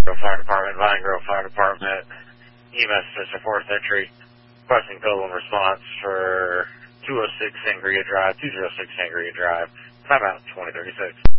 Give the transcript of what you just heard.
Fire Department, Vine Grove Fire Department, EMS Mr. 4th Entry, requesting total and response for 206 Sangria Drive, 206 Sangria Drive, timeout 2036.